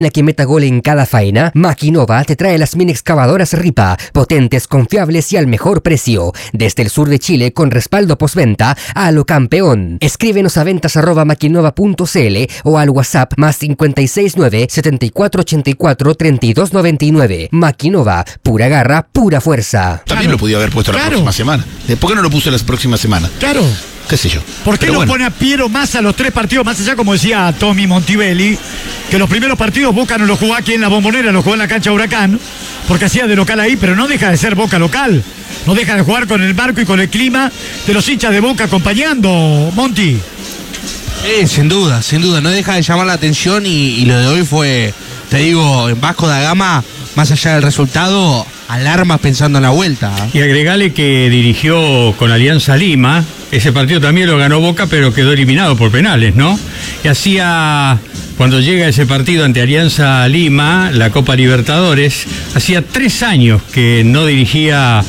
La que meta gol en cada faena, Maquinova te trae las mini excavadoras Ripa, potentes, confiables y al mejor precio. Desde el sur de Chile con respaldo postventa a lo campeón. Escríbenos a ventas@maquinova.cl o al WhatsApp +569 7484 3299. Maquinova, pura garra, pura fuerza. También lo podía haber puesto la próxima semana. ¿Por qué no lo puso la próxima semana? Claro. Qué sé yo. ¿Por qué no pone a Piero Massa los 3 partidos? Más allá, como decía Tommy Montivelli, que los primeros partidos Boca no los jugó aquí en la Bombonera, los jugó en la cancha Huracán, porque hacía de local ahí, pero no deja de ser Boca local. No deja de jugar con el marco y con el clima de los hinchas de Boca acompañando, Monti. Sin duda, no deja de llamar la atención y lo de hoy fue, te digo, en Vasco da Gama, más allá del resultado, alarmas pensando en la vuelta. Y agregale que dirigió con Alianza Lima, ese partido también lo ganó Boca, pero quedó eliminado por penales, ¿no? Y cuando llega ese partido ante Alianza Lima, la Copa Libertadores, hacía 3 años que no dirigía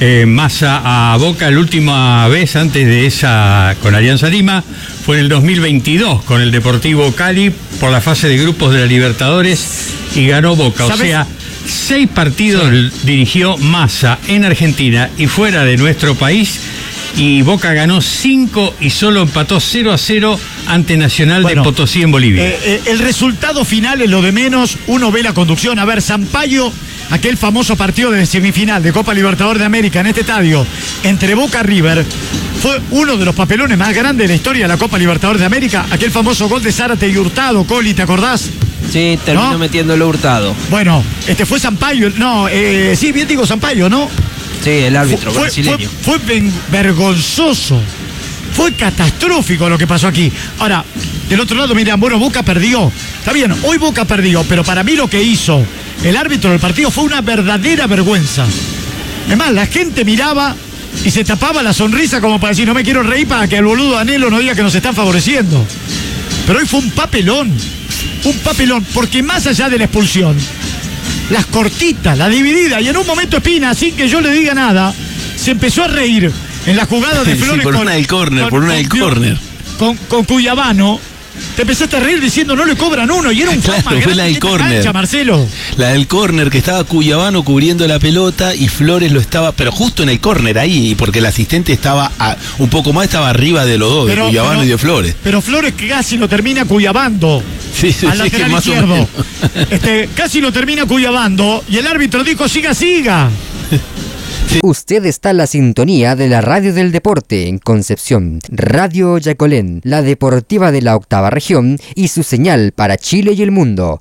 Massa a Boca. La última vez antes de esa con Alianza Lima fue en el 2022 con el Deportivo Cali por la fase de grupos de la Libertadores y ganó Boca. ¿Sabes? O sea, 6 partidos dirigió Massa en Argentina y fuera de nuestro país, y Boca ganó 5 y solo empató 0-0 ante Nacional de Potosí en Bolivia. El resultado final es lo de menos. Uno ve la conducción. A ver, Sampaio, aquel famoso partido de semifinal de Copa Libertadores de América en este estadio entre Boca y River, fue uno de los papelones más grandes de la historia de la Copa Libertadores de América. Aquel famoso gol de Zárate y Hurtado, Coli, ¿te acordás? Sí, terminó metiéndolo Hurtado. Bueno, fue Sampaio. No, sí, bien digo Sampaio, ¿no? Sí, el árbitro brasileño. Fue vergonzoso. Fue catastrófico lo que pasó aquí. Ahora, del otro lado, miran, bueno, Boca perdió. Está bien, hoy Boca perdió, pero para mí lo que hizo el árbitro del partido fue una verdadera vergüenza. Es más, la gente miraba y se tapaba la sonrisa como para decir, no me quiero reír para que el boludo Anhelo no diga que nos están favoreciendo. Pero hoy fue un papelón, porque más allá de la expulsión, las cortitas, la dividida, y en un momento Espina, sin que yo le diga nada, se empezó a reír en la jugada de Flores. Por una del córner. Con Cuyabano. Te empezaste a reír diciendo no le cobran uno, y era un claro, fue la del córner. Marcelo. La del córner, que estaba Cuyabano cubriendo la pelota y Flores lo estaba, pero justo en el córner ahí, porque el asistente estaba un poco más, estaba arriba de los dos, de Cuyabano y de Flores. Pero Flores que casi lo termina cuyabando. Sí, al lateral más izquierdo. Casi lo termina cuyabando y el árbitro dijo siga. Sí. Usted está en la sintonía de la radio del deporte en Concepción, Radio Yacolén, la deportiva de la 8ª región y su señal para Chile y el mundo,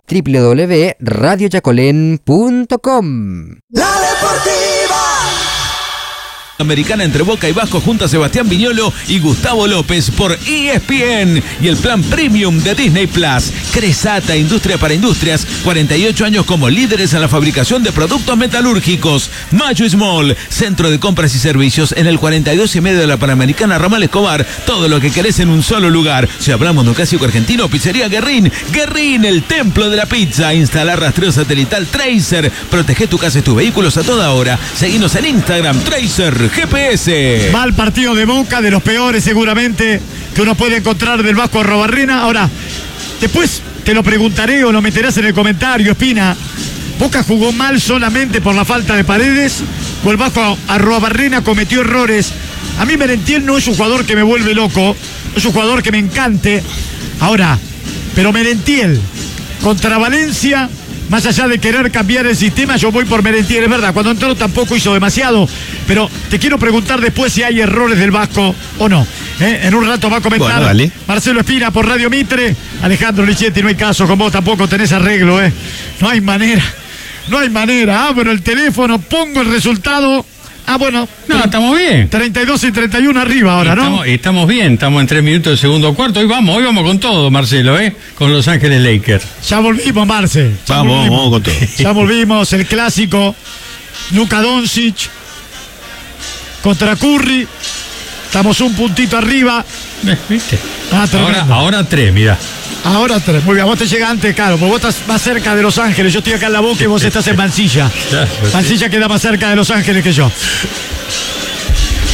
www.radioyacolén.com. La deportiva Americana entre Boca y Vasco junto a Sebastián Viñolo y Gustavo López por ESPN y el plan premium de Disney Plus. Cresata, industria para industrias, 48 años como líderes en la fabricación de productos metalúrgicos. Mayo Small, centro de compras y servicios en el 42 y medio de la Panamericana Ramal Escobar. Todo lo que querés en un solo lugar. Si hablamos de un clásico argentino, pizzería Guerrín, el templo de la pizza. Instalar rastreo satelital Tracer. Protege tu casa y tus vehículos a toda hora. Seguinos en Instagram, Tracer GPS. Mal partido de Boca, de los peores seguramente que uno puede encontrar del Vasco Arrobarrena. Ahora, después te lo preguntaré o lo meterás en el comentario, Espina. ¿Boca jugó mal solamente por la falta de Paredes o el Vasco Arrobarrena cometió errores? A mí Merentiel no es un jugador que me vuelve loco, es un jugador que me encante. Ahora, pero Merentiel contra Valencia, más allá de querer cambiar el sistema, yo voy por Merentiel, es verdad, cuando entró tampoco hizo demasiado, pero te quiero preguntar después si hay errores del Vasco o no. En un rato va a comentar Marcelo Espina por Radio Mitre. Alejandro Lichetti, no hay caso, con vos tampoco tenés arreglo, no hay manera, abro el teléfono, pongo el resultado. Bueno. No, estamos bien. 32 y 31 arriba ahora, ¿no? Estamos bien, estamos en 3 minutos del segundo cuarto. Hoy vamos con todo, Marcelo, con Los Ángeles Lakers. Ya volvimos, Marce. Vamos con todo. Ya volvimos, el clásico. Luka Doncic contra Curry. Estamos un puntito arriba. ¿Viste? Ahora 3, mirá. Ahora 3, muy bien, vos te llegas antes, claro, porque vos estás más cerca de Los Ángeles, yo estoy acá en La Boca y vos estás en Mansilla. Mansilla queda más cerca de Los Ángeles que yo.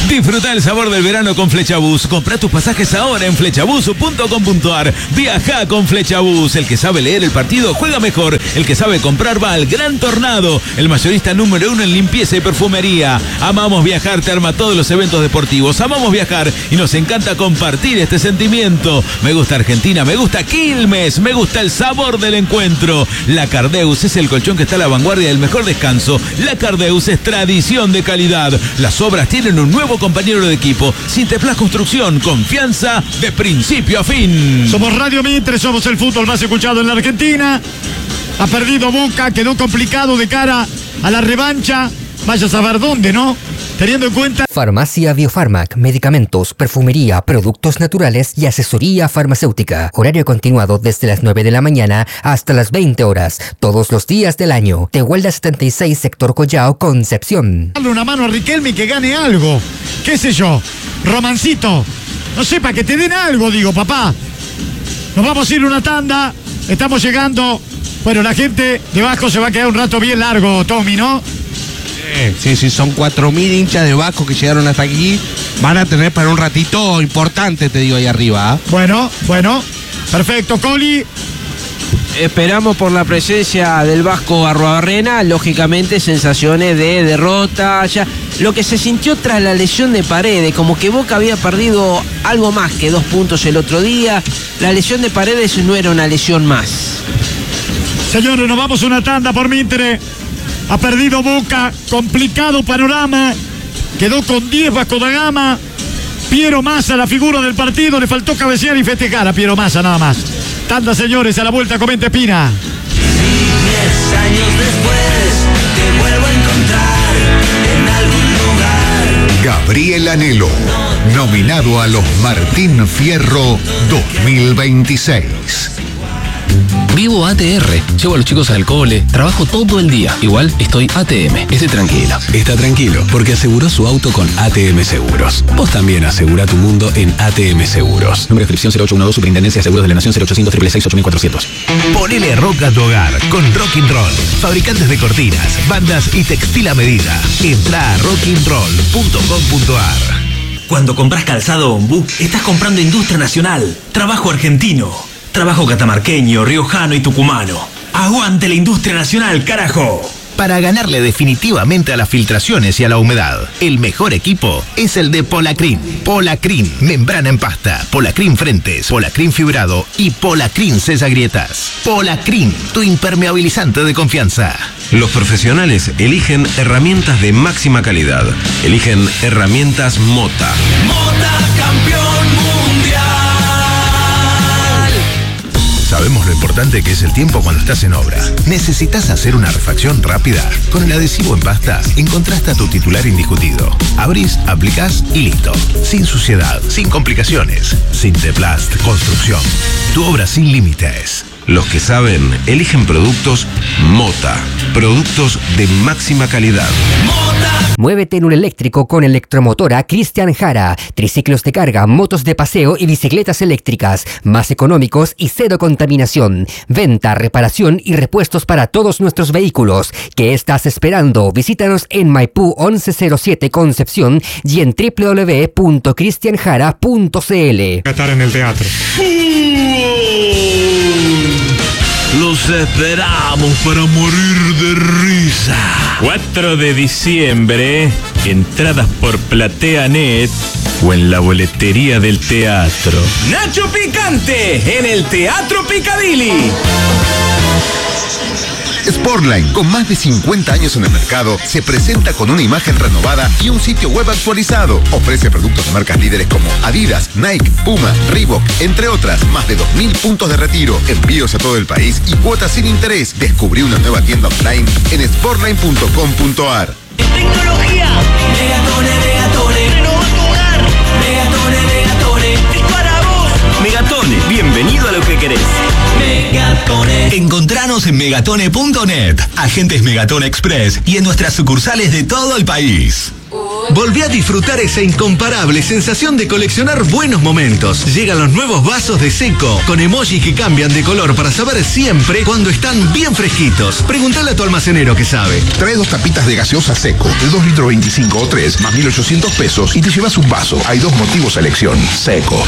Disfruta el sabor del verano con Flechabús. Compra tus pasajes ahora en flechabús.com.ar. Viaja con Flechabús. El que sabe leer el partido juega mejor. El que sabe comprar va al Gran Tornado, el mayorista número 1 en limpieza y perfumería. Amamos viajar, te arma todos los eventos deportivos. Amamos viajar y nos encanta compartir este sentimiento. Me gusta Argentina, me gusta Quilmes, me gusta el sabor del encuentro. La Cardeus es el colchón que está a la vanguardia del mejor descanso. La Cardeus es tradición de calidad. Las obras tienen un nuevo compañero de equipo. Sinteplas Construcción, confianza de principio a fin. Somos Radio Mitre, somos el fútbol más escuchado en la Argentina. Ha perdido Boca, quedó complicado de cara a la revancha. Vaya a saber dónde, ¿no? Teniendo en cuenta... Farmacia Biofarmac, medicamentos, perfumería, productos naturales y asesoría farmacéutica. Horario continuado desde las 9 de la mañana hasta las 20 horas, todos los días del año. Tehuelda 76, sector Collao, Concepción. Darle una mano a Riquelme que gane algo. ¿Qué sé yo? Romancito. No sé, para que te den algo, digo, papá. Nos vamos a ir una tanda. Estamos llegando. Bueno, la gente de Vasco se va a quedar un rato bien largo, Tommy, ¿no? Sí, son 4.000 hinchas de Vasco que llegaron hasta aquí. Van a tener para un ratito importante, te digo, ahí arriba. Bueno, perfecto, Coli. Esperamos por la presencia del Vasco Arruabarrena, lógicamente sensaciones de derrota, ya lo que se sintió tras la lesión de Paredes, como que Boca había perdido algo más que 2 puntos el otro día. La lesión de Paredes no era una lesión más. Señores, nos vamos a una tanda por Mitre. Ha perdido Boca, complicado panorama. Quedó con 10 Vasco da Gama. Piero Massa, la figura del partido, le faltó cabecear y festejar a Piero Massa nada más. Tanda, señores, a la vuelta comenta Espina. 10 años después te vuelvo a encontrar en algún lugar. Gabriel Anhelo, nominado a los Martín Fierro 2026. Vivo ATR, llevo a los chicos al cole, trabajo todo el día. Igual estoy ATM, esté tranquilo. Está tranquilo, porque aseguró su auto con ATM Seguros. Vos también asegurá tu mundo en ATM Seguros. Número de inscripción 0812, Superintendencia de Seguros de la Nación 0800 666 8400. Ponele rock a tu hogar con Rock'n'Roll. Fabricantes de cortinas, bandas y textil a medida. Entrá a rock'n'roll.com.ar. Cuando compras calzado Ombú, estás comprando industria nacional, trabajo argentino. Trabajo catamarqueño, riojano y tucumano. ¡Aguante la industria nacional, carajo! Para ganarle definitivamente a las filtraciones y a la humedad, el mejor equipo es el de Polacrin. Polacrin, membrana en pasta, Polacrin frentes, Polacrin fibrado y Polacrin sella grietas. Polacrin, tu impermeabilizante de confianza. Los profesionales eligen herramientas de máxima calidad. Eligen herramientas Mota. Mota, campeón mundial. Sabemos lo importante que es el tiempo cuando estás en obra. ¿Necesitas hacer una refacción rápida? Con el adhesivo en pasta encontraste a tu titular indiscutido. Abrís, aplicás y listo. Sin suciedad, sin complicaciones. Sinteplast Construcción. Tu obra sin límites. Los que saben, eligen productos Mota. Productos de máxima calidad. Muévete en un eléctrico con Electromotora Cristian Jara. Triciclos de carga, motos de paseo y bicicletas eléctricas. Más económicos y cero contaminación. Venta, reparación y repuestos para todos nuestros vehículos. ¿Qué estás esperando? Visítanos en Maipú 1107 Concepción y en www.cristianjara.cl. Estar en el teatro. Los esperamos para morir de risa. 4 de diciembre, entradas por PlateaNet o en la boletería del teatro. Nacho Picante en el Teatro Picadilly. Sportline, con más de 50 años en el mercado, se presenta con una imagen renovada y un sitio web actualizado. Ofrece productos de marcas líderes como Adidas, Nike, Puma, Reebok, entre otras. Más de 2.000 puntos de retiro, envíos a todo el país y cuotas sin interés. Descubrí una nueva tienda online en sportline.com.ar. Tecnología. Megatone. Renova tu hogar. Megatone. Es para vos. Megatone, bienvenido a lo que querés. Megatone. Encontranos en megatone.net, agentes Megatone Express y en nuestras sucursales de todo el país. Volví a disfrutar esa incomparable sensación de coleccionar buenos momentos. Llegan los nuevos vasos de Seco, con emojis que cambian de color para saber siempre cuando están bien fresquitos. Preguntale a tu almacenero que sabe. Trae 2 tapitas de gaseosa Seco, de 2 litros 25 o 3, más 1.800 pesos y te llevas un vaso. Hay 2 motivos a elección. Seco.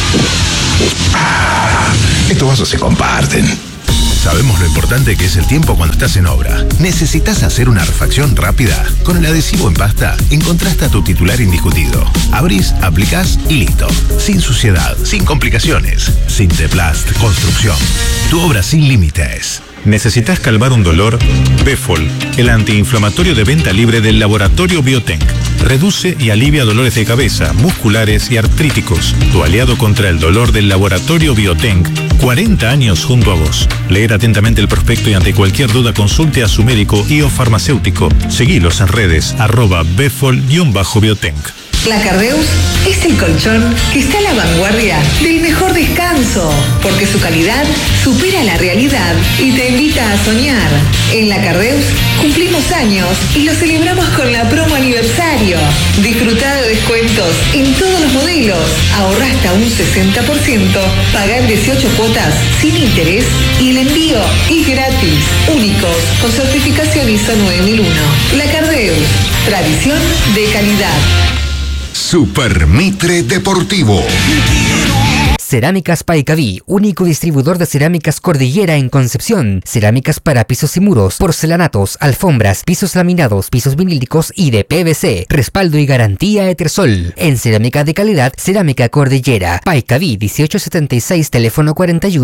Estos vasos se comparten. Sabemos lo importante que es el tiempo cuando estás en obra. ¿Necesitas hacer una refacción rápida? Con el adhesivo en pasta encontraste a tu titular indiscutido. Abrís, aplicás y listo. Sin suciedad, sin complicaciones. Sinteplast Construcción. Tu obra sin límites. ¿Necesitas calmar un dolor? Befol, el antiinflamatorio de venta libre del laboratorio Biotenc. Reduce y alivia dolores de cabeza, musculares y artríticos. Tu aliado contra el dolor del laboratorio Biotenc. 40 años junto a vos. Leer atentamente el prospecto y ante cualquier duda consulte a su médico y o farmacéutico. Seguilos en redes @befol_biotenc. La Cardeus es el colchón que está a la vanguardia del mejor descanso, porque su calidad supera la realidad y te invita a soñar. En La Cardeus cumplimos años y lo celebramos con la promo aniversario. Disfruta de descuentos en todos los modelos, ahorra hasta un 60%, paga en 18 cuotas sin interés y el envío es gratis. Únicos, con certificación ISO 9001. La Cardeus, tradición de calidad. Super Mitre Deportivo. Cerámicas Paicaví, único distribuidor de cerámicas Cordillera en Concepción. Cerámicas para pisos y muros, porcelanatos, alfombras, pisos laminados, pisos vinílicos y de PVC. Respaldo y garantía Etersol. En cerámica de calidad, Cerámica Cordillera. Paicaví 1876, teléfono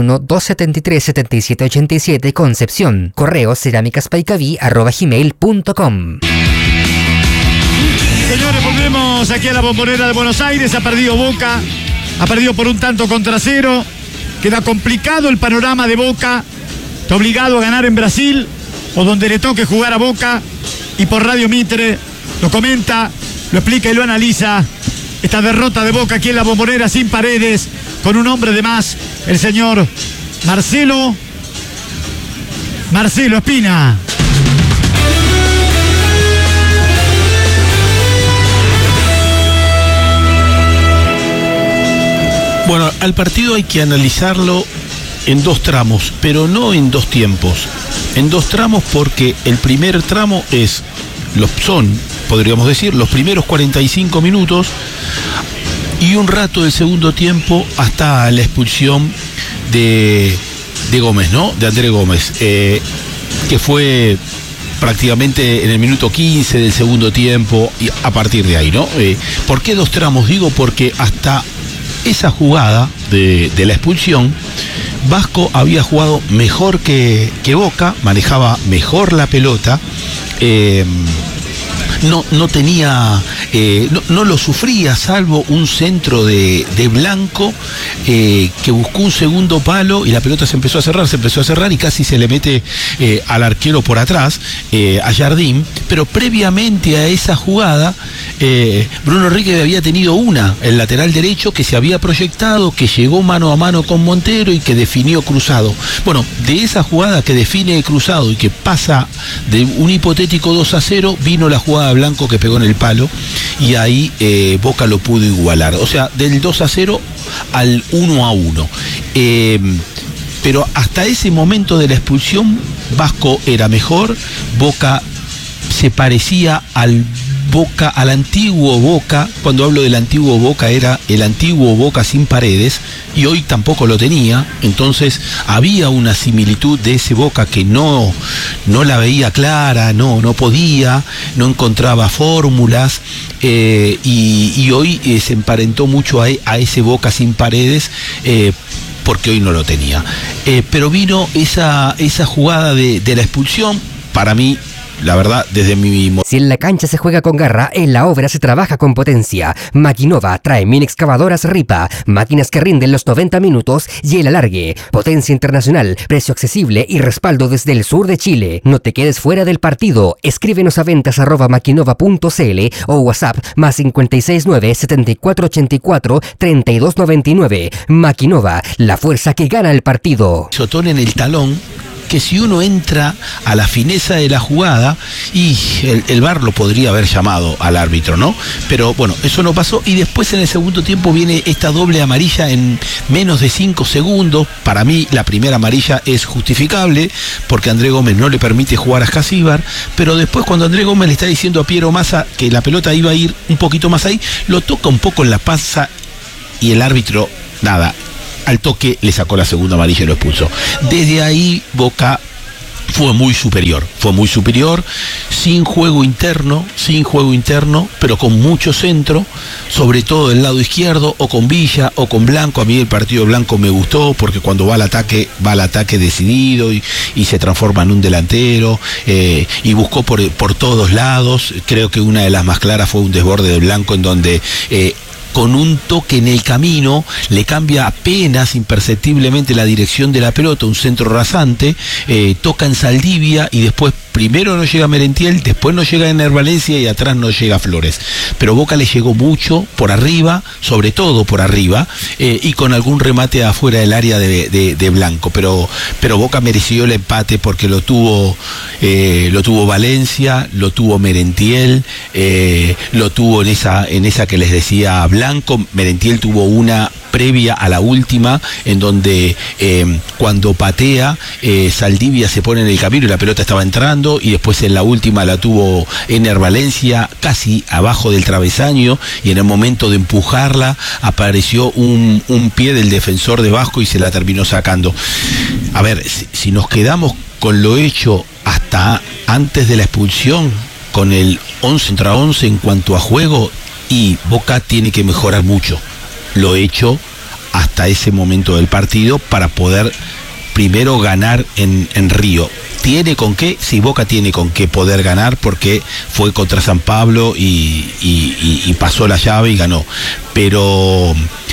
41-273-7787, Concepción. Correo cerámicaspaicaví@gmail.com. Señores, volvemos aquí a la Bombonera de Buenos Aires. Ha perdido Boca, ha perdido por un tanto contra 0. Queda complicado el panorama de Boca. Está obligado a ganar en Brasil o donde le toque jugar a Boca. Y por Radio Mitre lo comenta, lo explica y lo analiza. Esta derrota de Boca aquí en la Bombonera sin Paredes, con un hombre de más, el señor Marcelo Espina. Bueno, al partido hay que analizarlo en 2 tramos, pero no en 2 tiempos. En 2 tramos porque el primer tramo podríamos decir, los primeros 45 minutos y un rato del segundo tiempo hasta la expulsión de Gómez, ¿no? De André Gómez, que fue prácticamente en el minuto 15 del segundo tiempo y a partir de ahí, ¿no? ¿Por qué 2 tramos? Digo porque hasta esa jugada de la expulsión, Vasco había jugado mejor que Boca, manejaba mejor la pelota, no tenía, no lo sufría, salvo un centro de Blanco que buscó un segundo palo y la pelota se empezó a cerrar y casi se le mete al arquero por atrás, a Jardín. Pero previamente a esa jugada, Bruno Enrique había tenido el lateral derecho que se había proyectado, que llegó mano a mano con Montero y que definió cruzado. Bueno, de esa jugada que define cruzado y que pasa de un hipotético 2-0, vino la jugada de Blanco que pegó en el palo y ahí Boca lo pudo igualar. O sea, del 2-0 al 1-1. Pero hasta ese momento de la expulsión, Vasco era mejor, Boca se parecía al antiguo Boca. Cuando hablo del antiguo Boca, era el antiguo Boca sin Paredes, y hoy tampoco lo tenía. Entonces había una similitud de ese Boca que no la veía clara, no podía, no encontraba fórmulas, y hoy se emparentó mucho a ese Boca sin Paredes, porque hoy no lo tenía. Pero vino esa jugada de la expulsión, para mí, la verdad, desde mi... Si en la cancha se juega con garra, en la obra se trabaja con potencia. Maquinova trae mini excavadoras Ripa, máquinas que rinden los 90 minutos y el alargue. Potencia internacional, precio accesible y respaldo desde el sur de Chile. No te quedes fuera del partido. Escríbenos a ventas@maquinova.cl o WhatsApp +569 7484 3299. Maquinova, la fuerza que gana el partido. Sotón en el talón que si uno entra a la fineza de la jugada, y el VAR lo podría haber llamado al árbitro, ¿no? Pero bueno, eso no pasó, y después en el segundo tiempo viene esta doble amarilla en menos de 5 segundos. Para mí la primera amarilla es justificable, porque André Gómez no le permite jugar a Scasíbar, pero después cuando André Gómez le está diciendo a Piero Massa que la pelota iba a ir un poquito más ahí, lo toca un poco en la panza y el árbitro, nada, al toque le sacó la segunda amarilla y lo expulsó. Desde ahí Boca fue muy superior, sin juego interno, pero con mucho centro, sobre todo del lado izquierdo, o con Villa o con Blanco. A mí el partido de Blanco me gustó, porque cuando va al ataque decidido y se transforma en un delantero, y buscó por todos lados. Creo que una de las más claras fue un desborde de Blanco en donde con un toque en el camino le cambia apenas imperceptiblemente la dirección de la pelota, un centro rasante, toca en Saldivia y después primero no llega Merentiel, después no llega Ener Valencia y atrás no llega Flores. Pero Boca le llegó mucho por arriba, sobre todo por arriba, y con algún remate afuera del área de Blanco. Pero Boca mereció el empate porque lo tuvo Valencia, lo tuvo Merentiel, lo tuvo en esa que les decía Blanco. Merentiel tuvo una previa a la última, en donde cuando patea, Saldivia se pone en el camino y la pelota estaba entrando, y después en la última la tuvo Ener Valencia casi abajo del travesaño, y en el momento de empujarla apareció un pie del defensor de Vasco y se la terminó sacando. A ver, si nos quedamos con lo hecho hasta antes de la expulsión, con el 11 contra 11 en cuanto a juego, y Boca tiene que mejorar mucho lo hecho hasta ese momento del partido para poder primero ganar en Río. ¿Tiene con qué? Sí, Boca tiene con qué poder ganar, porque fue contra San Pablo y pasó la llave y ganó. Pero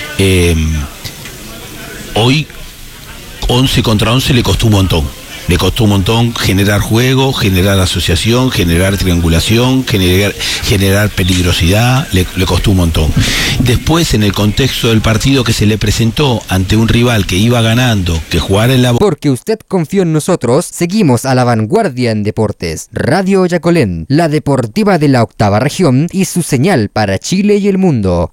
hoy 11 contra 11 le costó un montón. Le costó un montón generar juego, generar asociación, generar triangulación, generar peligrosidad, le costó un montón. Después, en el contexto del partido que se le presentó ante un rival que iba ganando, que jugara en la... Porque usted confió en nosotros, seguimos a la vanguardia en deportes. Radio Yacolén, la deportiva de la 8ª región y su señal para Chile y el mundo.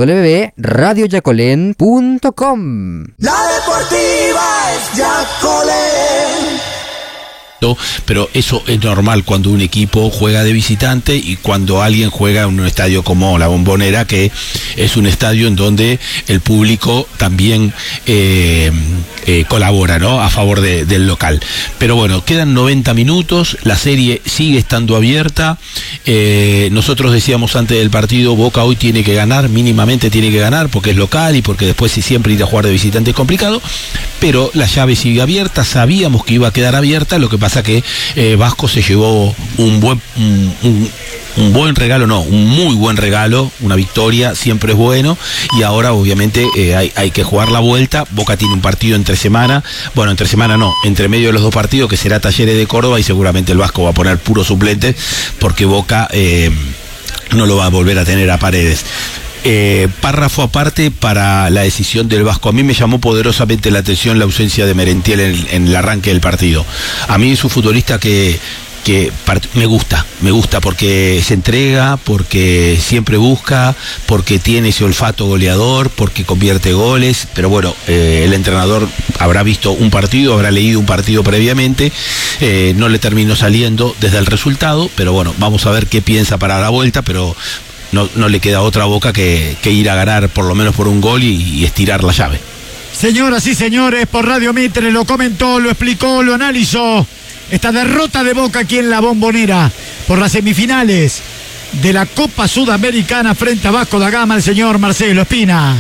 www.radioyacolén.com. La deportiva es Yacolén. Pero eso es normal cuando un equipo juega de visitante y cuando alguien juega en un estadio como la Bombonera, que es un estadio en donde el público también colabora, ¿no?, a favor del local. Pero bueno, quedan 90 minutos, la serie sigue estando abierta. Nosotros decíamos antes del partido, Boca hoy tiene que ganar, mínimamente tiene que ganar, porque es local y porque después si siempre ir a jugar de visitante es complicado, pero la llave sigue abierta, sabíamos que iba a quedar abierta. Lo que pasa que Vasco se llevó un buen regalo, no, un muy buen regalo, una victoria siempre es bueno, y ahora obviamente hay que jugar la vuelta. Boca tiene un partido entre semana no, entre medio de los dos partidos, que será Talleres de Córdoba, y seguramente el Vasco va a poner puro suplente, porque Boca no lo va a volver a tener a Paredes. Párrafo aparte para la decisión del Vasco. A mí me llamó poderosamente la atención la ausencia de Merentiel en el arranque del partido. A mí es un futbolista que me gusta porque se entrega, porque siempre busca, porque tiene ese olfato goleador, porque convierte goles. Pero bueno, el entrenador habrá visto un partido, habrá leído un partido previamente, no le terminó saliendo desde el resultado, pero bueno, vamos a ver qué piensa para la vuelta. Pero no le queda otra Boca que ir a ganar por lo menos por un gol y estirar la llave. Señoras y señores, por Radio Mitre lo comentó, lo explicó, lo analizó. Esta derrota de Boca aquí en la Bombonera por las semifinales de la Copa Sudamericana frente a Vasco da Gama, el señor Marcelo Espina.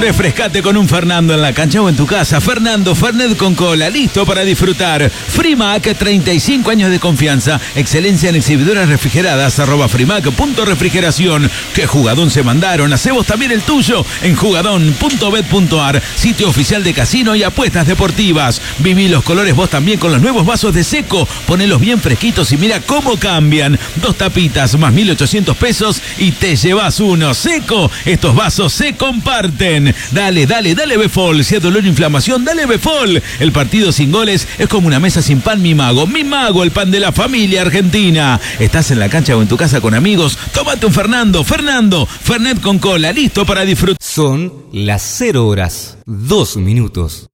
Refrescate con un Fernando en la cancha o en tu casa. Fernando Fernet con cola, listo para disfrutar. Frimac, 35 años de confianza. Excelencia en exhibidoras refrigeradas. @frimac.refrigeración. ¡Qué jugadón se mandaron! Hacemos también el tuyo en jugadón.bet.ar, sitio oficial de casino y apuestas deportivas. Viví los colores vos también con los nuevos vasos de Seco. Ponelos bien fresquitos y mira cómo cambian. 2 tapitas más 1.800 pesos y te llevas uno. Seco, estos vasos se comparten. Dale Befol. Si hay dolor o inflamación, dale Befol. El partido sin goles es como una mesa sin pan, mi mago. Mi mago, el pan de la familia argentina. Estás en la cancha o en tu casa con amigos, tómate un Fernando, Fernet con cola, listo para disfrutar. Son las 0 horas, 2 minutos.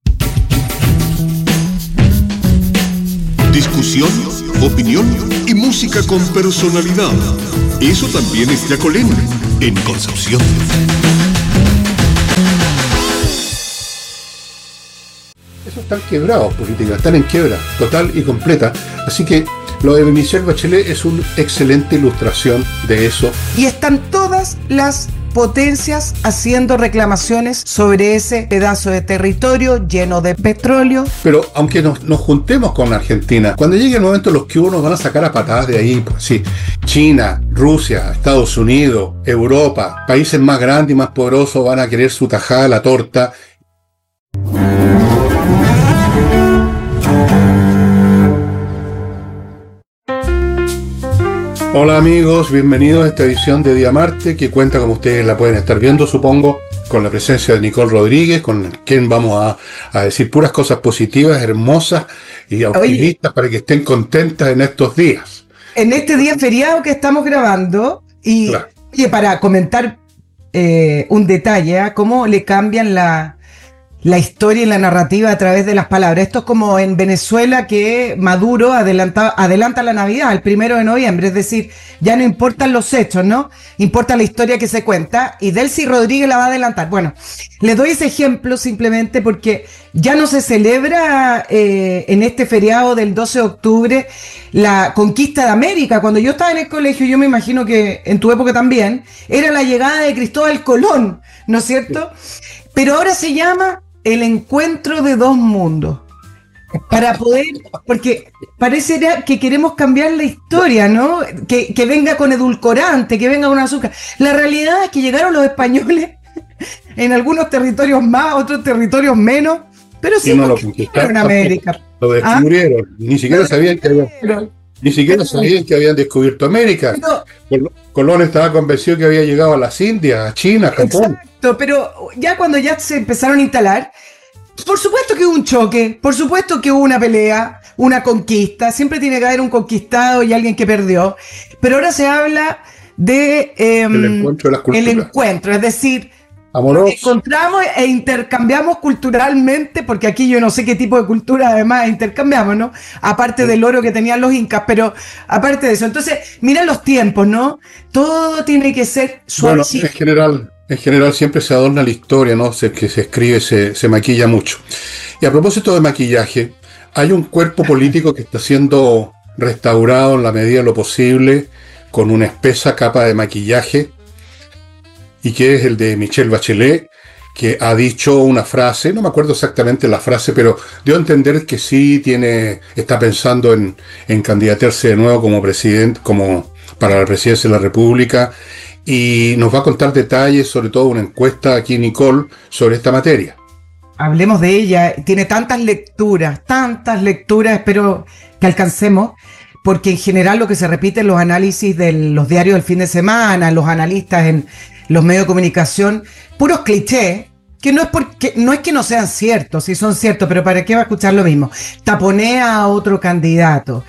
Discusión, opinión y música con personalidad. Eso también es Yacolén, en Concepción. Esos están quebrados, política, están en quiebra, total y completa. Así que lo de Michelle Bachelet es una excelente ilustración de eso. Y están todas las potencias haciendo reclamaciones sobre ese pedazo de territorio lleno de petróleo. Pero aunque nos juntemos con Argentina, cuando llegue el momento los cubanos nos van a sacar a patadas de ahí, pues sí. China, Rusia, Estados Unidos, Europa, países más grandes y más poderosos van a querer su tajada a la torta. Hola amigos, bienvenidos a esta edición de Día Marte, que cuenta, como ustedes la pueden estar viendo, supongo, con la presencia de Nicole Rodríguez, con quien vamos a decir puras cosas positivas, hermosas y optimistas. Oye, para que estén contentas en estos días. En este día feriado que estamos grabando, y claro. Oye, para comentar un detalle, cómo le cambian la historia y la narrativa a través de las palabras. Esto es como en Venezuela, que Maduro adelanta la Navidad, el 1 de noviembre, es decir, ya no importan los hechos, ¿no? Importa la historia que se cuenta, y Delcy Rodríguez la va a adelantar. Bueno, les doy ese ejemplo simplemente porque ya no se celebra en este feriado del 12 de octubre la conquista de América. Cuando yo estaba en el colegio, yo me imagino que en tu época también, era la llegada de Cristóbal Colón, ¿no es cierto? Pero ahora se llama el encuentro de dos mundos. Para poder, porque parecería que queremos cambiar la historia, ¿no? Que venga con edulcorante, que venga con azúcar. La realidad es que llegaron los españoles en algunos territorios más, otros territorios menos, pero sí no conquistaron América. Lo descubrieron. Ni siquiera sabían que habían descubierto América. Colón estaba convencido que había llegado a las Indias, a China, a Japón. Exacto, pero ya cuando ya se empezaron a instalar, por supuesto que hubo un choque, por supuesto que hubo una pelea, una conquista, siempre tiene que haber un conquistado y alguien que perdió, pero ahora se habla de el encuentro de las culturas. El encuentro, es decir, amoroso. Encontramos e intercambiamos culturalmente, porque aquí yo no sé qué tipo de cultura además intercambiamos, ¿no? Aparte del oro que tenían los incas, pero aparte de eso. Entonces, mira los tiempos, ¿no? Todo tiene que ser suavecito. Bueno, en general siempre se adorna la historia, ¿no? Que se escribe, se maquilla mucho. Y a propósito de maquillaje, hay un cuerpo político que está siendo restaurado en la medida de lo posible, con una espesa capa de maquillaje, y que es el de Michelle Bachelet, que ha dicho una frase, no me acuerdo exactamente la frase, pero dio a entender que sí está pensando en candidatarse de nuevo como presidente, como para la presidencia de la República, y nos va a contar detalles, sobre todo una encuesta aquí, Nicole, sobre esta materia. Hablemos de ella, tiene tantas lecturas, espero que alcancemos, porque en general lo que se repite en los análisis de los diarios del fin de semana, los analistas en los medios de comunicación, puros clichés, que no es que no sean ciertos, sí son ciertos, pero ¿para qué va a escuchar lo mismo? Taponea a otro candidato,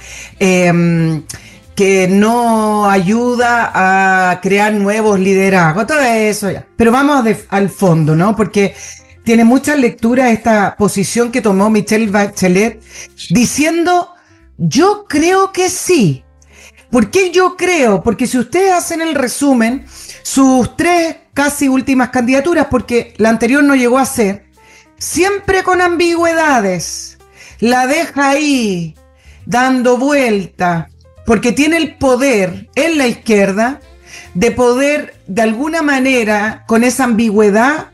que no ayuda a crear nuevos liderazgos, todo eso ya. Pero vamos al fondo, ¿no? Porque tiene muchas lecturas esta posición que tomó Michelle Bachelet, diciendo, yo creo que sí. ¿Por qué yo creo? Porque si ustedes hacen el resumen, sus 3 casi últimas candidaturas, porque la anterior no llegó a ser, siempre con ambigüedades, la deja ahí, dando vuelta, porque tiene el poder en la izquierda de poder, de alguna manera, con esa ambigüedad,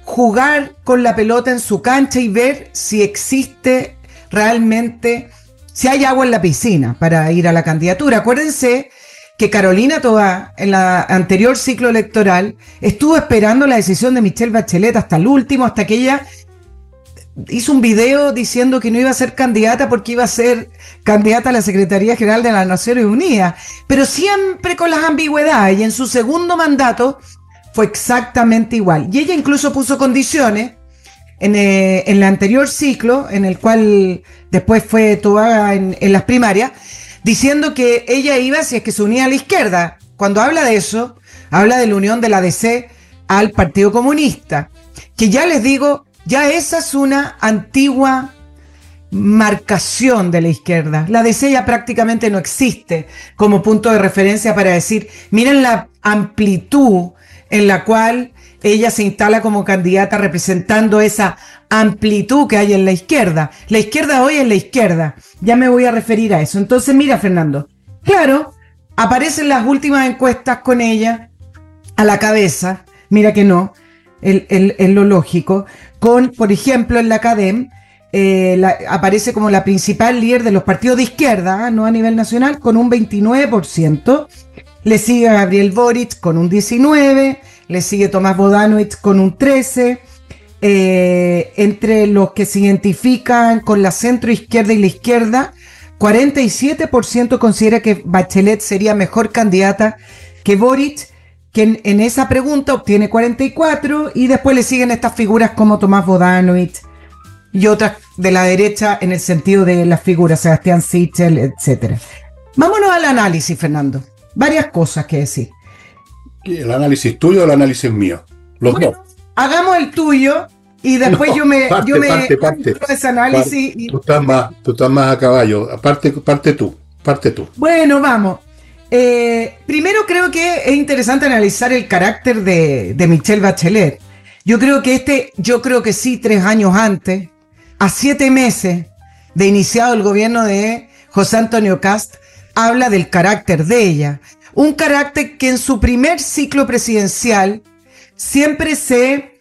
jugar con la pelota en su cancha y ver si existe realmente, si hay agua en la piscina para ir a la candidatura. Acuérdense que Carolina Toá, en la anterior ciclo electoral, estuvo esperando la decisión de Michelle Bachelet hasta el último, hasta que ella hizo un video diciendo que no iba a ser candidata porque iba a ser candidata a la Secretaría General de las Naciones Unidas, pero siempre con las ambigüedades, y en su segundo mandato fue exactamente igual. Y ella incluso puso condiciones en el anterior ciclo, en el cual después fue Toá en las primarias, diciendo que ella iba, si es que se unía a la izquierda. Cuando habla de eso, habla de la unión de la DC al Partido Comunista, que ya les digo, ya esa es una antigua marcación de la izquierda. La DC ya prácticamente no existe como punto de referencia para decir, miren la amplitud en la cual ella se instala como candidata representando esa amplitud que hay en la izquierda. La izquierda hoy es la izquierda. Ya me voy a referir a eso. Entonces, mira, Fernando, claro, aparecen las últimas encuestas con ella a la cabeza. Mira que no, es lo lógico. Con, por ejemplo, en la CADEM, aparece como la principal líder de los partidos de izquierda, no a nivel nacional, con un 29%. Le sigue Gabriel Boric con un 19%. Le sigue Tomás Bodanovich con un 13%. Entre los que se identifican con la centroizquierda y la izquierda, 47% considera que Bachelet sería mejor candidata que Boric, que en esa pregunta obtiene 44%, y después le siguen estas figuras como Tomás Bodanovich y otras de la derecha en el sentido de las figuras, Sebastián Sichel, etc. Vámonos al análisis, Fernando. Varias cosas que decir. ¿El análisis tuyo o el análisis mío? Los dos. Hagamos el tuyo y después yo me parte. ese análisis. Tú estás más a caballo. Parte tú. Bueno, vamos. Primero creo que es interesante analizar el carácter de Michelle Bachelet. Yo creo que sí, 3 años antes, a 7 meses de iniciado el gobierno de José Antonio Kast, habla del carácter de ella. Un carácter que en su primer ciclo presidencial siempre se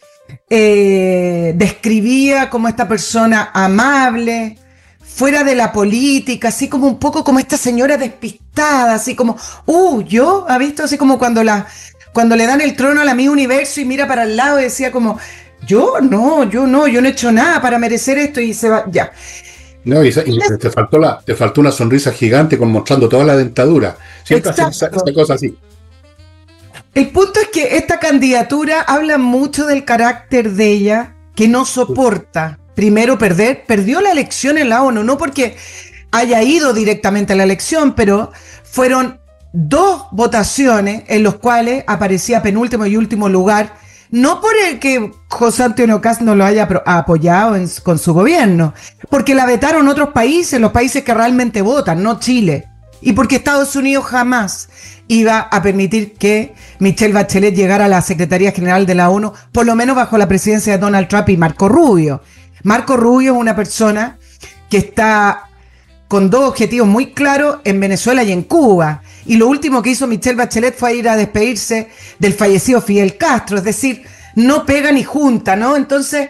describía como esta persona amable, fuera de la política, así como un poco como esta señora despistada, así como, yo, ¿ha visto? Así como cuando le dan el trono a la Miss Universo y mira para el lado y decía como, yo no he hecho nada para merecer esto, y se va, ya. No, y te faltó una sonrisa gigante mostrando toda la dentadura. Siempre hacen esa cosa así. El punto es que esta candidatura habla mucho del carácter de ella, que no soporta, primero, perdió la elección en la ONU, no porque haya ido directamente a la elección, pero fueron 2 votaciones en las cuales aparecía penúltimo y último lugar, no por el que José Antonio Kast no lo haya apoyado con su gobierno, porque la vetaron otros países, los países que realmente votan, no Chile, y porque Estados Unidos jamás iba a permitir que Michelle Bachelet llegara a la Secretaría General de la ONU, por lo menos bajo la presidencia de Donald Trump y Marco Rubio. Marco Rubio es una persona que está con 2 objetivos muy claros en Venezuela y en Cuba. Y lo último que hizo Michelle Bachelet fue ir a despedirse del fallecido Fidel Castro. Es decir, no pega ni junta, ¿no? Entonces,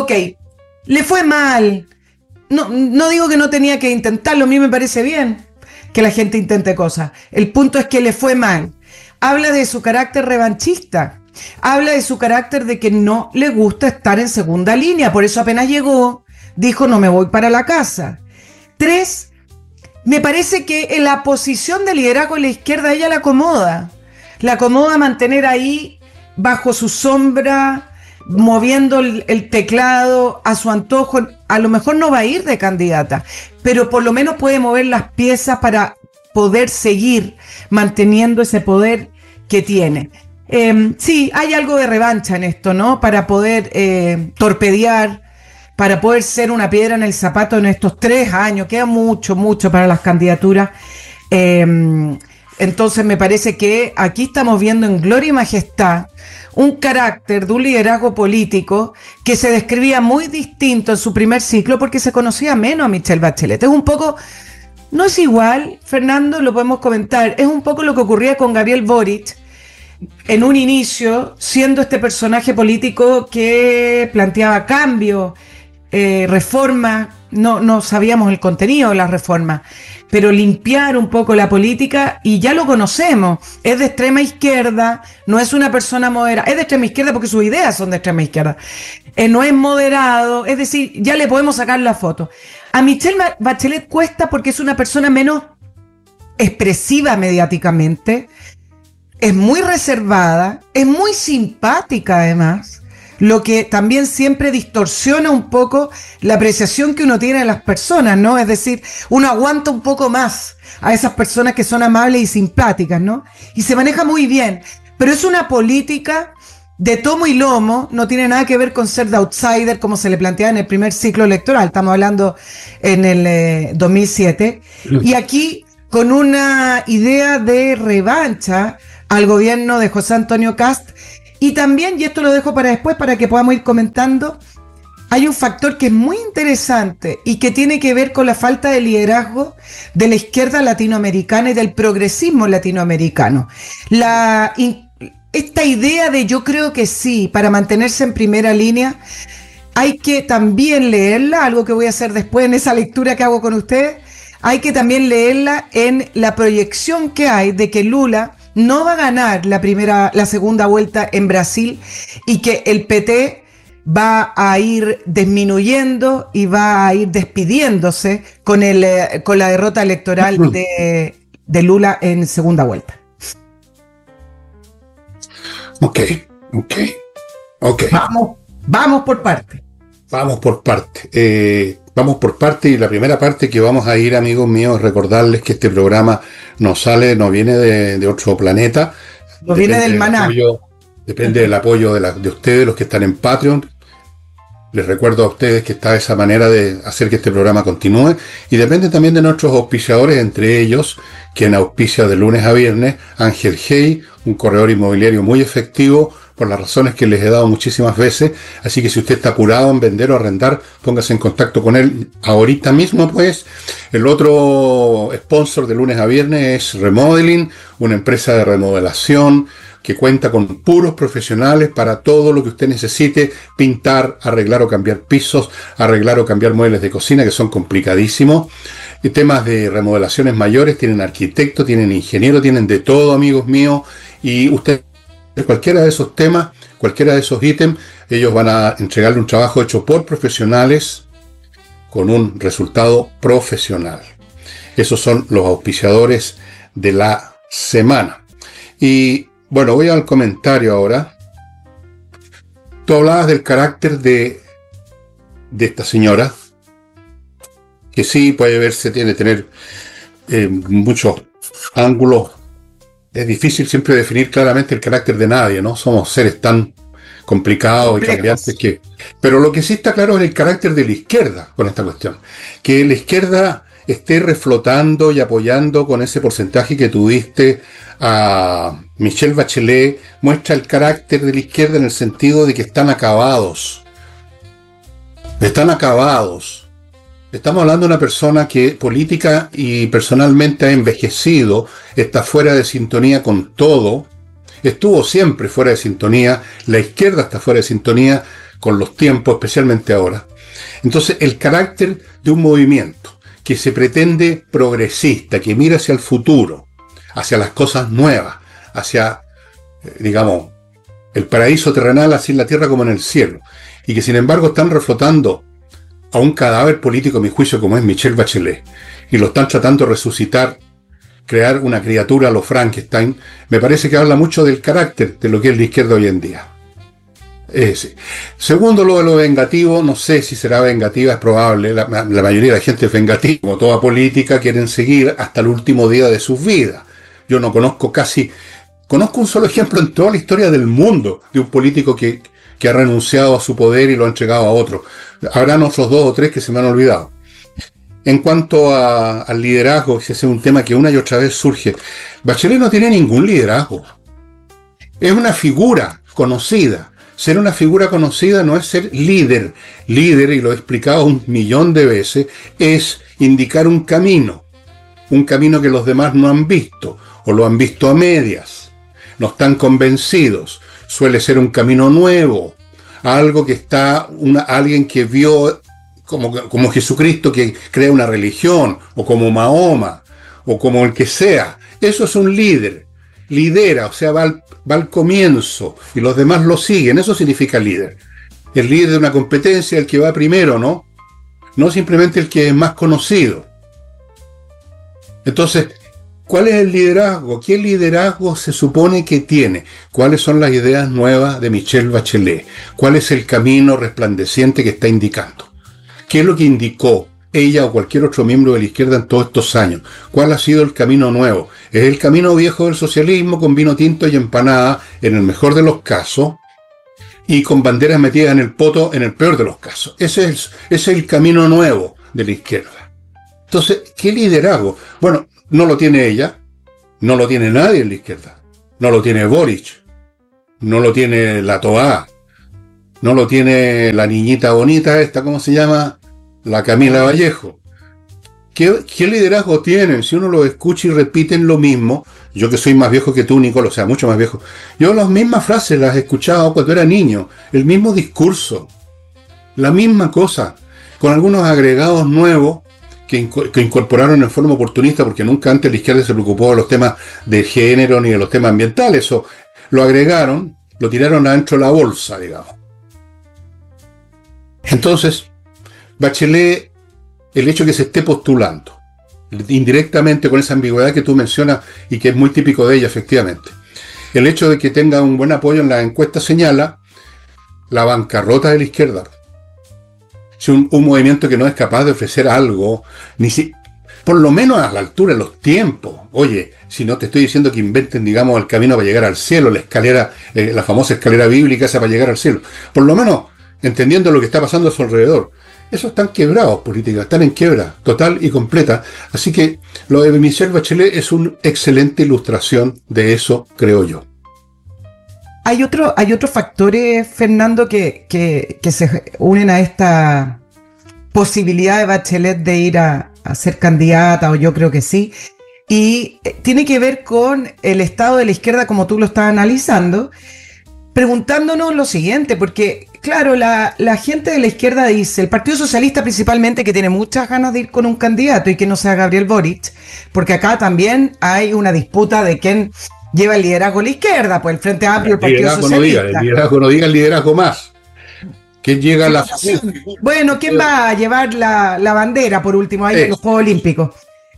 le fue mal. No digo que no tenía que intentarlo, a mí me parece bien que la gente intente cosas. El punto es que le fue mal. Habla de su carácter revanchista. Habla de su carácter de que no le gusta estar en segunda línea. Por eso apenas llegó, dijo, no me voy para la casa. 3, me parece que en la posición de liderazgo en la izquierda ella la acomoda mantener ahí bajo su sombra, moviendo el teclado a su antojo. A lo mejor no va a ir de candidata, pero por lo menos puede mover las piezas para poder seguir manteniendo ese poder que tiene. Sí, hay algo de revancha en esto, ¿no? Para poder torpedear, para poder ser una piedra en el zapato en estos 3 años. Queda mucho para las candidaturas. Entonces me parece que aquí estamos viendo en gloria y majestad un carácter de un liderazgo político que se describía muy distinto en su primer ciclo porque se conocía menos a Michelle Bachelet. Es un poco, no es igual, Fernando, lo podemos comentar, es un poco lo que ocurría con Gabriel Boric en un inicio, siendo este personaje político que planteaba cambio, reforma, no sabíamos el contenido de las reformas, pero limpiar un poco la política, y ya lo conocemos, es de extrema izquierda, no es una persona moderada, es de extrema izquierda porque sus ideas son de extrema izquierda, no es moderado, es decir, ya le podemos sacar la foto. A Michelle Bachelet cuesta porque es una persona menos expresiva mediáticamente, es muy reservada, es muy simpática además, lo que también siempre distorsiona un poco la apreciación que uno tiene de las personas, ¿no? Es decir, uno aguanta un poco más a esas personas que son amables y simpáticas, ¿no? Y se maneja muy bien, pero es una política de tomo y lomo, no tiene nada que ver con ser de outsider como se le planteaba en el primer ciclo electoral, estamos hablando en el 2007, y aquí con una idea de revancha al gobierno de José Antonio Kast. Y también, y esto lo dejo para después para que podamos ir comentando, hay un factor que es muy interesante y que tiene que ver con la falta de liderazgo de la izquierda latinoamericana y del progresismo latinoamericano. Esta idea de yo creo que sí, para mantenerse en primera línea, hay que también leerla, algo que voy a hacer después en esa lectura que hago con ustedes, hay que también leerla en la proyección que hay de que Lula no va a ganar la segunda vuelta en Brasil y que el PT va a ir disminuyendo y va a ir despidiéndose con la derrota electoral de Lula en segunda vuelta. Ok. Vamos por parte. Vamos por parte, y la primera parte que vamos a ir, amigos míos, recordarles que este programa no viene de otro planeta. No viene del maná. Depende del apoyo de ustedes, los que están en Patreon. Les recuerdo a ustedes que está esa manera de hacer que este programa continúe, y depende también de nuestros auspiciadores, entre ellos, quien auspicia de lunes a viernes, Ángel Hey, un corredor inmobiliario muy efectivo, por las razones que les he dado muchísimas veces. Así que si usted está apurado en vender o arrendar, póngase en contacto con él ahorita mismo, pues. El otro sponsor de lunes a viernes es Remodeling, una empresa de remodelación que cuenta con puros profesionales para todo lo que usted necesite: pintar, arreglar o cambiar pisos, arreglar o cambiar muebles de cocina, que son complicadísimos. Y temas de remodelaciones mayores, tienen arquitecto, tienen ingeniero, tienen de todo, amigos míos. Y usted, cualquiera de esos temas, cualquiera de esos ítems, ellos van a entregarle un trabajo hecho por profesionales con un resultado profesional. Esos son los auspiciadores de la semana. Y bueno, voy al comentario ahora. Tú hablabas del carácter de esta señora, que sí puede verse, tiene que tener muchos ángulos. Es difícil siempre definir claramente el carácter de nadie, ¿no? Somos seres tan complicados y cambiantes que... Pero lo que sí está claro es el carácter de la izquierda con esta cuestión. Que la izquierda esté reflotando y apoyando con ese porcentaje que tuviste a Michelle Bachelet, muestra el carácter de la izquierda en el sentido de que están acabados. Están acabados. Estamos hablando de una persona que política y personalmente ha envejecido, está fuera de sintonía con todo, estuvo siempre fuera de sintonía, la izquierda está fuera de sintonía con los tiempos, especialmente ahora. Entonces, el carácter de un movimiento que se pretende progresista, que mira hacia el futuro, hacia las cosas nuevas, hacia, digamos, el paraíso terrenal, así en la tierra como en el cielo, y que sin embargo están reflotando a un cadáver político, a mi juicio, como es Michelle Bachelet, y lo están tratando de resucitar, crear una criatura a lo Frankenstein, me parece que habla mucho del carácter de lo que es la izquierda hoy en día. Sí. Segundo, lo de lo vengativo, no sé si será vengativa, es probable, la mayoría de la gente es vengativa, como toda política, quieren seguir hasta el último día de sus vidas. Yo no conozco un solo ejemplo en toda la historia del mundo de un político que ha renunciado a su poder y lo ha entregado a otro. Habrán otros 2 o 3 que se me han olvidado. En cuanto al liderazgo, ese es un tema que una y otra vez surge. Bachelet no tiene ningún liderazgo. Es una figura conocida. Ser una figura conocida no es ser líder. Líder, y lo he explicado 1.000.000 de veces, es indicar un camino que los demás no han visto, o lo han visto a medias. no están convencidos. Suele ser un camino nuevo, algo que está, alguien que vio como Jesucristo que crea una religión, o como Mahoma, o como el que sea. Eso es un líder, lidera, o sea, va al comienzo y los demás lo siguen. Eso significa líder. El líder de una competencia, el que va primero, ¿no? No simplemente el que es más conocido. Entonces, ¿cuál es el liderazgo? ¿Qué liderazgo se supone que tiene? ¿Cuáles son las ideas nuevas de Michelle Bachelet? ¿Cuál es el camino resplandeciente que está indicando? ¿Qué es lo que indicó ella o cualquier otro miembro de la izquierda en todos estos años? ¿Cuál ha sido el camino nuevo? ¿Es el camino viejo del socialismo con vino tinto y empanada, en el mejor de los casos, y con banderas metidas en el poto en el peor de los casos? Ese es el camino nuevo de la izquierda. Entonces, ¿qué liderazgo? Bueno, no lo tiene ella, no lo tiene nadie en la izquierda. No lo tiene Boric, no lo tiene la Toá, no lo tiene la niñita bonita esta, ¿cómo se llama? La Camila Vallejo. ¿Qué liderazgo tienen? Si uno lo escucha y repiten lo mismo, yo que soy más viejo que tú, Nicolo, o sea, mucho más viejo, yo las mismas frases las he escuchado cuando era niño, el mismo discurso, la misma cosa, con algunos agregados nuevos que incorporaron en forma oportunista, porque nunca antes la izquierda se preocupó de los temas de género ni de los temas ambientales, o lo agregaron, lo tiraron adentro de la bolsa, digamos. Entonces, Bachelet, el hecho de que se esté postulando indirectamente con esa ambigüedad que tú mencionas y que es muy típico de ella, efectivamente, el hecho de que tenga un buen apoyo en la encuesta señala la bancarrota de la izquierda. Es un movimiento que no es capaz de ofrecer algo, por lo menos a la altura de los tiempos. Oye, si no te estoy diciendo que inventen, digamos, el camino para llegar al cielo, la escalera, la famosa escalera bíblica esa para llegar al cielo, por lo menos entendiendo lo que está pasando a su alrededor. Esos están quebrados, políticas, están en quiebra total y completa. Así que lo de Michelle Bachelet es una excelente ilustración de eso, creo yo. Hay otros factores, Fernando, que se unen a esta posibilidad de Bachelet de ir a ser candidata, o yo creo que sí, y tiene que ver con el estado de la izquierda como tú lo estás analizando, preguntándonos lo siguiente, porque claro, la gente de la izquierda dice, el Partido Socialista principalmente, que tiene muchas ganas de ir con un candidato y que no sea Gabriel Boric, porque acá también hay una disputa de quién lleva el liderazgo a la izquierda, pues el Frente Amplio, el Partido Socialista. El liderazgo no diga el liderazgo más. ¿Quién llega a la... Bueno, ¿quién va a llevar la bandera, por último, ahí en los Juegos Olímpicos?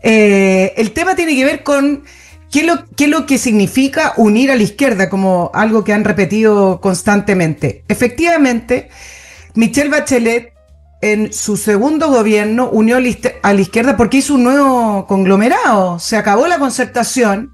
El tema tiene que ver con qué es lo que significa unir a la izquierda, como algo que han repetido constantemente. Efectivamente, Michelle Bachelet, en su segundo gobierno, unió a la izquierda porque hizo un nuevo conglomerado. Se acabó la concertación.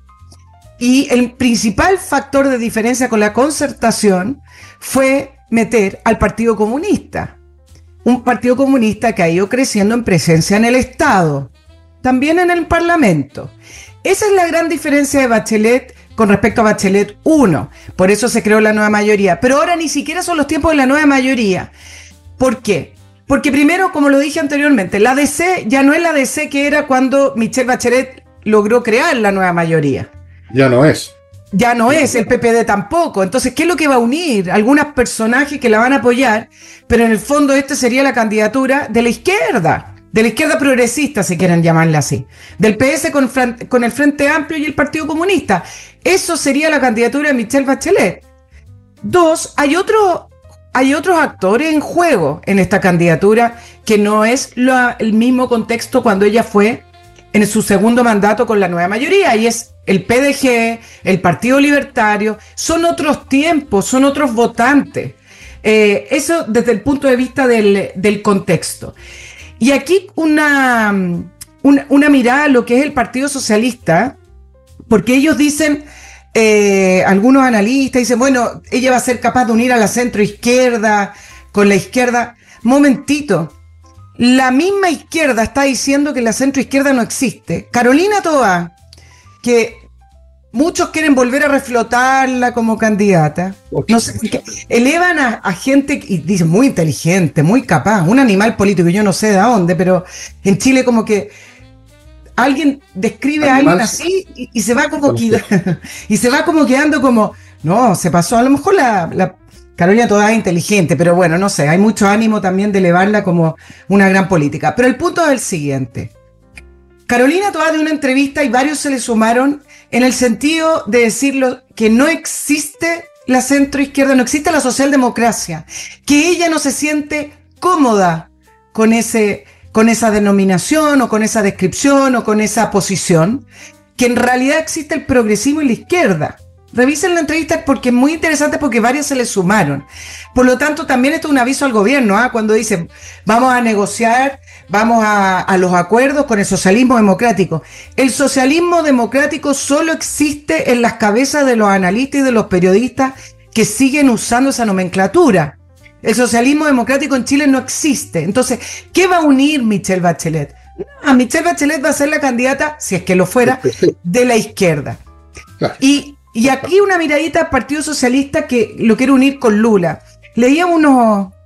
Y el principal factor de diferencia con la concertación fue meter al Partido Comunista. Un Partido Comunista que ha ido creciendo en presencia en el Estado, también en el Parlamento. Esa es la gran diferencia de Bachelet con respecto a Bachelet 1. Por eso se creó la nueva mayoría. Pero ahora ni siquiera son los tiempos de la nueva mayoría. ¿Por qué? Porque primero, como lo dije anteriormente, la DC ya no es la DC que era cuando Michelle Bachelet logró crear la nueva mayoría. Ya no es. Ya no es, el PPD tampoco. Entonces, ¿qué es lo que va a unir? Algunos personajes que la van a apoyar, pero en el fondo sería la candidatura de la izquierda progresista, si quieren llamarla así. Del PS con el Frente Amplio y el Partido Comunista. Eso sería la candidatura de Michelle Bachelet. Dos, hay otros actores en juego en esta candidatura que no es el mismo contexto cuando ella fue en su segundo mandato con la nueva mayoría, y es el PDG, el Partido Libertario. Son otros tiempos, son otros votantes. Eso desde el punto de vista del contexto. Y aquí una mirada a lo que es el Partido Socialista, porque ellos dicen, algunos analistas dicen, bueno, ella va a ser capaz de unir a la centroizquierda con la izquierda. Momentito. La misma izquierda está diciendo que la centroizquierda no existe. Carolina Toá, que muchos quieren volver a reflotarla como candidata, no sé, elevan a gente, y dicen, muy inteligente, muy capaz, un animal político, yo no sé de dónde, pero en Chile como que alguien describe a alguien así y se va como y se va como quedando como, no, se pasó. A lo mejor la Carolina Toá es inteligente, pero bueno, no sé, hay mucho ánimo también de elevarla como una gran política. Pero el punto es el siguiente. Carolina Toá dio una entrevista y varios se le sumaron en el sentido de decirlo que no existe la centroizquierda, no existe la socialdemocracia, que ella no se siente cómoda con esa denominación o con esa descripción o con esa posición, que en realidad existe el progresismo y la izquierda. Revisen la entrevista porque es muy interesante, porque varios se le sumaron. Por lo tanto, también esto es un aviso al gobierno, cuando dicen vamos a negociar, vamos a los acuerdos con el socialismo democrático. El socialismo democrático solo existe en las cabezas de los analistas y de los periodistas que siguen usando esa nomenclatura. El socialismo democrático en Chile no existe. Entonces, ¿qué va a unir Michelle Bachelet? No, Michelle Bachelet va a ser la candidata, si es que lo fuera, de la izquierda. Y aquí una miradita al Partido Socialista que lo quiere unir con Lula. Leía unos